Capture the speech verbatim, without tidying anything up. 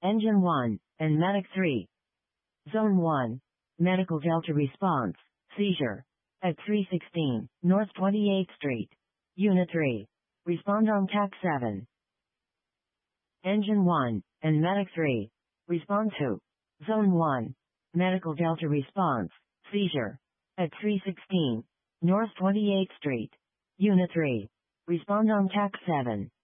Engine one, and Medic three. Zone one. Medical Delta response, seizure. At three sixteen, North twenty-eighth Street. Unit three. Respond on T A C seven. Engine one, and Medic three. Respond to. Zone one. Medical Delta response, seizure. At three sixteen, North twenty-eighth Street. Unit three. Respond on T A C seven.